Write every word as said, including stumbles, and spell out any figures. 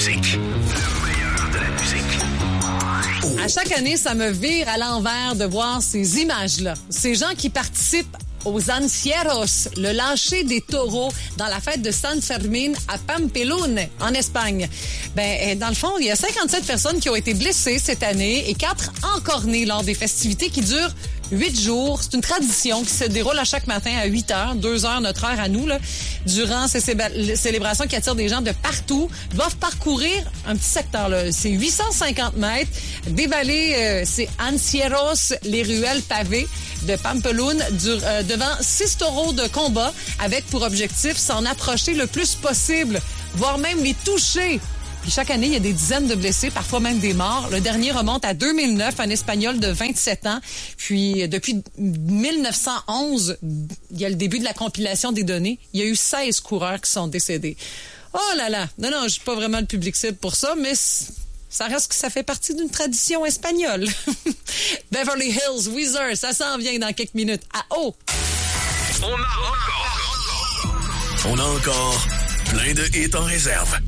musique. Le meilleur de la musique. Oh. À chaque année, ça me vire à l'envers de voir ces images-là. Ces gens qui participent aux Ancieros, le lâcher des taureaux dans la fête de San Fermín à Pampelune, en Espagne. Ben, dans le fond, il y a cinquante-sept personnes qui ont été blessées cette année et quatre encornées lors des festivités qui durent huit jours. C'est une tradition qui se déroule à chaque matin à huit heures, deux heures, notre heure à nous, là, durant ces célébrations qui attirent des gens de partout. Ils doivent parcourir un petit secteur, là. C'est huit cent cinquante mètres, dévaler euh, ces Ancieros, les ruelles pavées de Pampelune, du, euh, devant six taureaux de combat, avec pour objectif s'en approcher le plus possible, voire même les toucher. Puis chaque année, il y a des dizaines de blessés, parfois même des morts. Le dernier remonte à deux mille neuf, un Espagnol de vingt-sept ans. Puis depuis mille neuf cent onze, il y a le début de la compilation des données. Il y a eu seize coureurs qui sont décédés. Oh là là! Non, non, je suis pas vraiment le public cible pour ça, mais ça reste que ça fait partie d'une tradition espagnole. Beverly Hills, Weezer, ça s'en vient dans quelques minutes. À haut! On a encore... On a encore plein de hits en réserve.